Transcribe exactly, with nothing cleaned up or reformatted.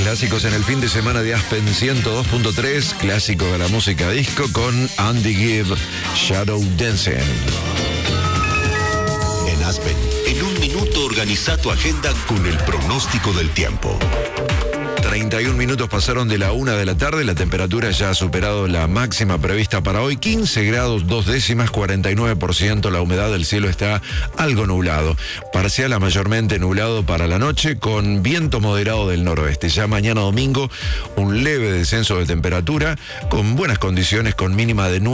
Clásicos en el fin de semana de Aspen ciento dos punto tres, clásico de la música disco con Andy Gibb, Shadow Dancing. En Aspen, en un minuto organiza tu agenda con el pronóstico del tiempo. treinta y un minutos pasaron de la una de la tarde, la temperatura ya ha superado la máxima prevista para hoy, quince grados, dos décimas, cuarenta y nueve por ciento, la humedad del cielo está algo nublado, parcial a mayormente nublado para la noche, con viento moderado del noroeste. Ya mañana domingo, un leve descenso de temperatura, con buenas condiciones, con mínima de nueve.